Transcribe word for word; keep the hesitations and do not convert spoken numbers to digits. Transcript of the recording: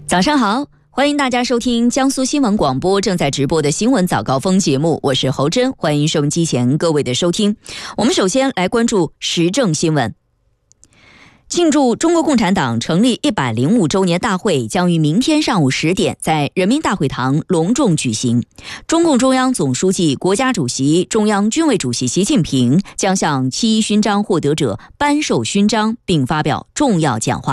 早上好，欢迎大家收听江苏新闻广播正在直播的新闻早高峰节目，我是侯真，欢迎收音机前各位的收听。我们首先来关注时政新闻。庆祝中国共产党成立一百零五周年大会将于明天上午十点在人民大会堂隆重举行。中共中央总书记、国家主席、中央军委主席习近平将向七一勋章获得者颁授勋章，并发表重要讲话。